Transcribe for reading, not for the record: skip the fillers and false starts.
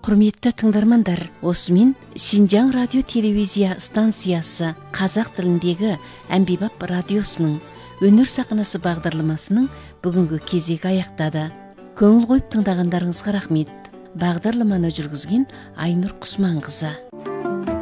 Құрметті тыңдармандар, осымен Шинжаң радио телевизия станциясы қазақ тіліндегі әмбебап радиосының өнер сахнасы бағдарламасының бүгінгі кезегі аяқтады. Көңіл қойып тыңдағандарыңызға рахмет. Бағдарламаны жүргізген Айнұр Құсманқызы.